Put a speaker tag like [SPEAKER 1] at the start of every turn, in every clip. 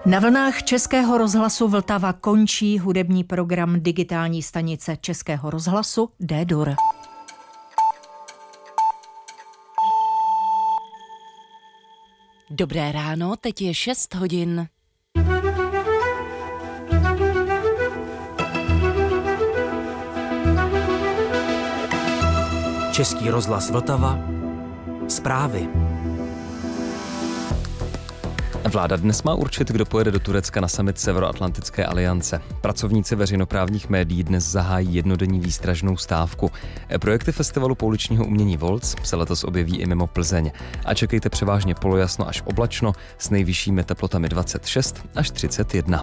[SPEAKER 1] Na vlnách Českého rozhlasu Vltava končí hudební program digitální stanice Českého rozhlasu D-Dur.
[SPEAKER 2] Dobré ráno, teď je 6 hodin.
[SPEAKER 3] Český rozhlas Vltava. Zprávy.
[SPEAKER 4] Vláda dnes má určit, kdo pojede do Turecka na summit Severoatlantické aliance. Pracovníci veřejnoprávních médií dnes zahájí jednodenní výstražnou stávku. Projekty festivalu pouličního umění Volc se letos objeví i mimo Plzeň. A čekejte převážně polojasno až oblačno s nejvyššími teplotami 26 až 31.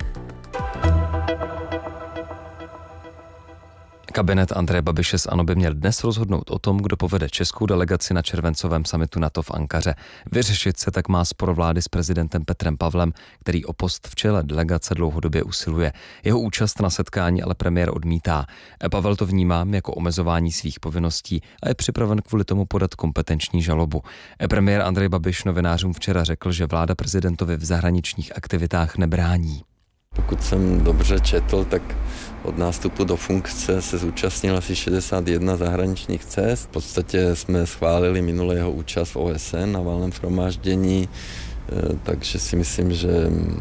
[SPEAKER 4] Kabinet Andreje Babiše z ANO by měl dnes rozhodnout o tom, kdo povede českou delegaci na červencovém summitu NATO v Ankaře. Vyřešit se tak má spor vlády s prezidentem Petrem Pavlem, který o post v čele delegace dlouhodobě usiluje. Jeho účast na setkání ale premiér odmítá. Pavel to vnímá jako omezování svých povinností a je připraven kvůli tomu podat kompetenční žalobu. Premiér Andrej Babiš novinářům včera řekl, že vláda prezidentovi v zahraničních aktivitách nebrání.
[SPEAKER 5] Pokud jsem dobře četl, tak od nástupu do funkce se zúčastnil asi 61 zahraničních cest. V podstatě jsme schválili minule jeho účast v OSN na valném shromáždění, takže si myslím, že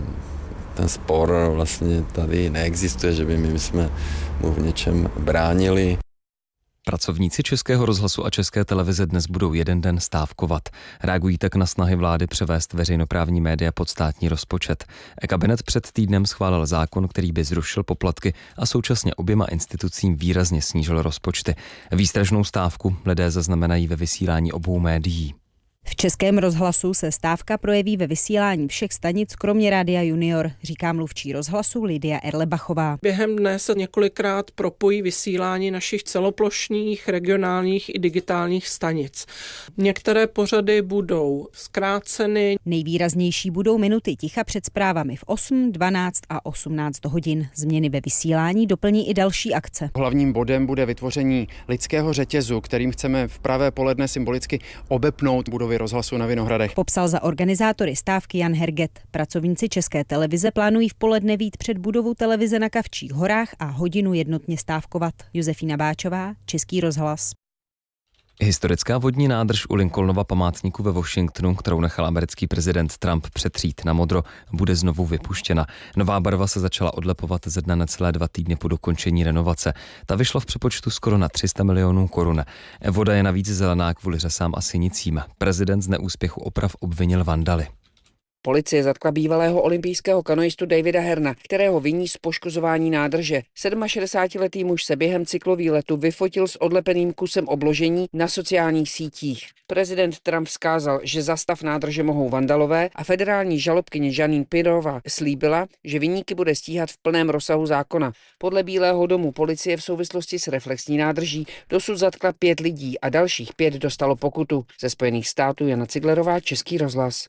[SPEAKER 5] ten spor vlastně tady neexistuje, že by my jsme mu v něčem bránili.
[SPEAKER 4] Pracovníci Českého rozhlasu a České televize dnes budou jeden den stávkovat. Reagují tak na snahy vlády převést veřejnoprávní média pod státní rozpočet. Kabinet před týdnem schválil zákon, který by zrušil poplatky a současně oběma institucím výrazně snížil rozpočty. Výstražnou stávku lidé zaznamenají ve vysílání obou médií.
[SPEAKER 6] V Českém rozhlasu se stávka projeví ve vysílání všech stanic, kromě Rádia Junior, říká mluvčí rozhlasu Lidia Erlebachová.
[SPEAKER 7] Během dne se několikrát propojí vysílání našich celoplošných, regionálních i digitálních stanic. Některé pořady budou zkráceny.
[SPEAKER 6] Nejvýraznější budou minuty ticha před zprávami v 8, 12 a 18 hodin. Změny ve vysílání doplní i další akce.
[SPEAKER 8] Hlavním bodem bude vytvoření lidského řetězu, kterým chceme v pravé poledne symbolicky obepnout budovy rozhlasu na Vinohradech.
[SPEAKER 6] Popsal za organizátory stávky Jan Herget. Pracovníci České televize plánují v poledne vyjít před budovu televize na Kavčích horách a hodinu jednotně stávkovat. Josefína Báčová, Český rozhlas.
[SPEAKER 4] Historická vodní nádrž u Lincolnova památníku ve Washingtonu, kterou nechal americký prezident Trump přetřít na modro, bude znovu vypuštěna. Nová barva se začala odlepovat ze dne necelé 2 týdny po dokončení renovace. Ta vyšla v přepočtu skoro na 300 milionů korun. Voda je navíc zelená kvůli řasám a sinicím. Prezident z neúspěchu oprav obvinil vandaly.
[SPEAKER 9] Policie zatkla bývalého olympijského kanoistu Davida Herna, kterého viní z poškozování nádrže. 67letý muž se během cyklovýletu vyfotil s odlepeným kusem obložení na sociálních sítích. Prezident Trump vzkázal, že za stav nádrže mohou vandalové a federální žalobkyně Jeanine Pirrová slíbila, že viníky bude stíhat v plném rozsahu zákona. Podle Bílého domu policie v souvislosti s reflexní nádrží dosud zatkla 5 lidí a dalších 5 dostalo pokutu. Ze Spojených států Jana Ciglerová, Český rozhlas.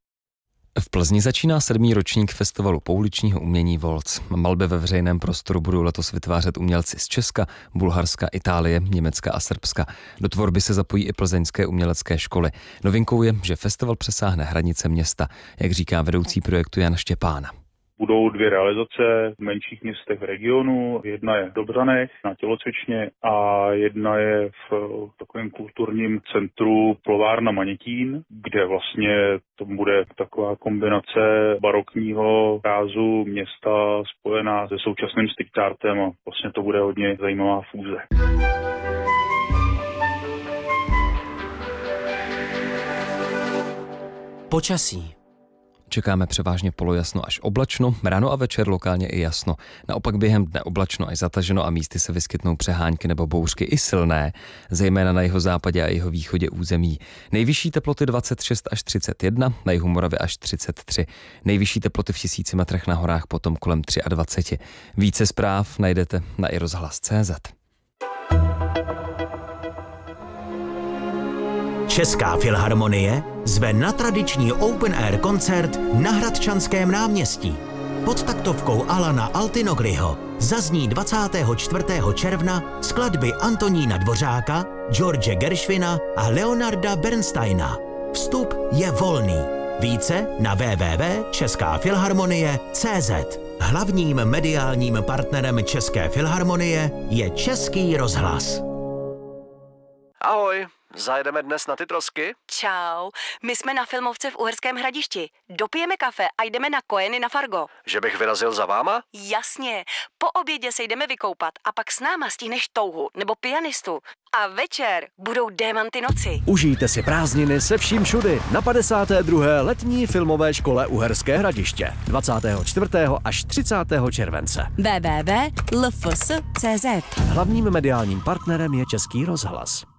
[SPEAKER 4] V Plzni začíná 7. ročník festivalu pouličního umění Volc. Malby ve veřejném prostoru budou letos vytvářet umělci z Česka, Bulharska, Itálie, Německa a Srbska. Do tvorby se zapojí i plzeňské umělecké školy. Novinkou je, že festival přesáhne hranice města, jak říká vedoucí projektu Jan Štěpán.
[SPEAKER 10] Budou 2 realizace v menších městech v regionu. Jedna je v Dobřanech na tělocvičně a jedna je v takovém kulturním centru Plovárna Manětín, kde vlastně to bude taková kombinace barokního rázu města spojená se současným street artem a vlastně to bude hodně zajímavá fúze.
[SPEAKER 3] Počasí.
[SPEAKER 4] Čekáme převážně polojasno až oblačno, ráno a večer lokálně i jasno. Naopak během dne oblačno až zataženo a místy se vyskytnou přehánky nebo bouřky i silné, zejména na jihozápadě a jihovýchodě území. Nejvyšší teploty 26 až 31, na jihu Moravy až 33. Nejvyšší teploty v 1000 metrech na horách potom kolem 23. Více zpráv najdete na iRozhlas.cz.
[SPEAKER 3] Česká filharmonie zve na tradiční open air koncert na Hradčanském náměstí. Pod taktovkou Alana Altinogriho zazní 24. června skladby Antonína Dvořáka, George Gershwina a Leonarda Bernsteina. Vstup je volný. Více na www.českafilharmonie.cz. Hlavním mediálním partnerem České filharmonie je Český rozhlas.
[SPEAKER 11] Ahoj, zajedeme dnes na ty trosky?
[SPEAKER 2] Čau, my jsme na filmovce v Uherském Hradišti. Dopijeme kafe a jdeme na Kojeny na Fargo.
[SPEAKER 11] Že bych vyrazil za váma?
[SPEAKER 2] Jasně, po obědě se jdeme vykoupat a pak s náma stihneš touhu nebo pianistu. A večer budou Démanty noci.
[SPEAKER 11] Užijte si prázdniny se vším všudy na 52. letní filmové škole Uherské Hradiště 24. až 30. července.
[SPEAKER 2] www.lfs.cz.
[SPEAKER 11] Hlavním mediálním partnerem je Český rozhlas.